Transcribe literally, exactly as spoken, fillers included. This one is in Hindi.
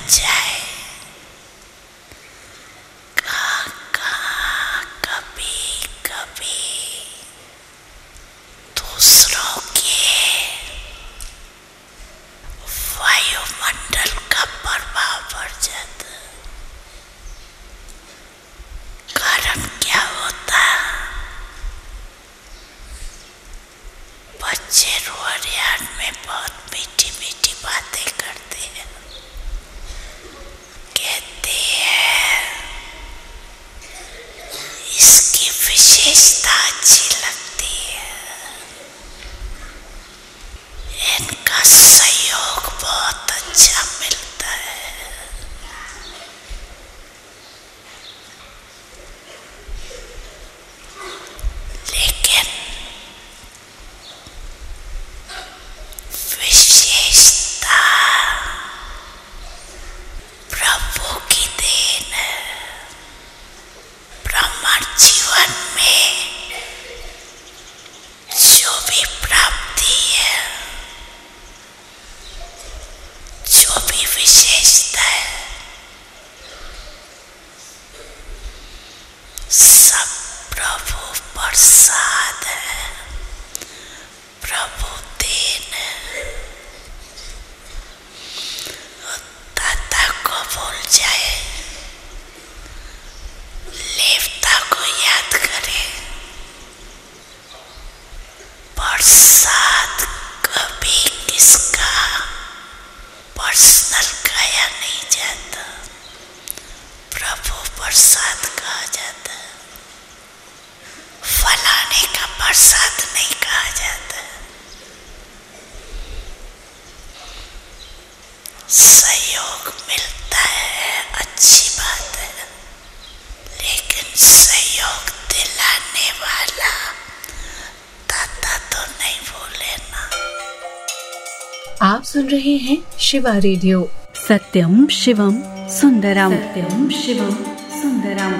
जाए। कहाँ कहाँ कभी कभी दूसरों के वायुमंडल का प्रभाव पड़ जाता। कारण क्या होता, बच्चे रोड यार्ड में बहुत मीठी मीठी बातें करते हैं, कहते हैं इसकी विशेषता अच्छी लगती है, इनका सहयोग बहुत अच्छा मिलता है। लेकिन विशेषता प्रभु की देन है। ब्राह्मण जीवन में जो भी प्राप्ति है, जो भी विशेषता है, सब प्रभु प्रसाद है, प्रभु देन है। दाता को भूल जाए, लेवता को याद करे। प्रसाद कभी किसका पर्सनल खाया नहीं जाता, प्रभु प्रसाद कहा जाता है। फलाने का प्रसाद नहीं कहा जाता। सहयोग मिलता है, अच्छी बात है, लेकिन सहयोग दिलाने वाला दाता तो नहीं भूले ना। आप सुन रहे हैं शिवा रेडियो। सत्यम शिवम सुंदरम। सत्यम शिवम सुंदरम।